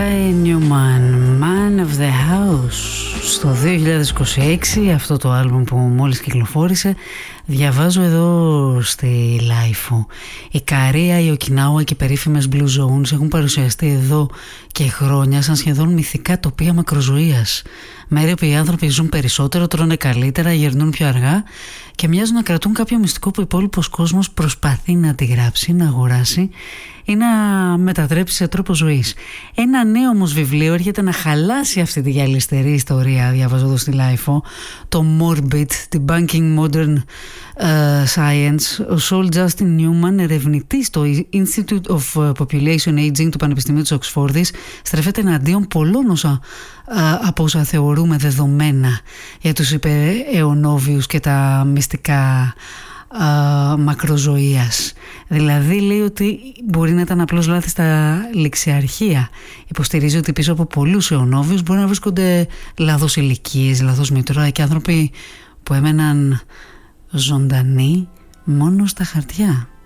Guy Newman, Man of the House. Στο 2026, αυτό το άλμπουμ που μόλις κυκλοφόρησε, διαβάζω εδώ στη Λάιφο. Η Καρία, η Οκινάουα και οι περίφημες Blue Zones έχουν παρουσιαστεί εδώ και χρόνια σαν σχεδόν μυθικά τοπία μακροζωίας. Μέρη όπου οι άνθρωποι ζουν περισσότερο, τρώνε καλύτερα, γερνούν πιο αργά και μοιάζουν να κρατούν κάποιο μυστικό που ο υπόλοιπος κόσμος προσπαθεί να αντιγράψει, να αγοράσει ή να μετατρέψει σε τρόπο ζωής. Ένα νέο όμως βιβλίο έρχεται να χαλάσει αυτή τη γυαλιστερή ιστορία, διαβάζω εδώ στη Λάιφο, το Morbid, Debunking Modern Science. Ο Saul Justin Newman, ερευνητής στο Institute of Population Aging του Πανεπιστημίου της Οξφόρδης, στρέφεται εναντίον πολλών από όσα θεωρούμε δεδομένα για τους υπεραιωνόβιους και τα μυστικά μακροζωίας. Δηλαδή λέει ότι μπορεί να ήταν απλώς λάθη στα ληξιαρχεία. Υποστηρίζει ότι πίσω από πολλούς αιωνόβιους μπορεί να βρίσκονται λάθος ηλικίες, λάθος μητρώα και άνθρωποι που έμεναν ζωντανοί μόνο στα χαρτιά.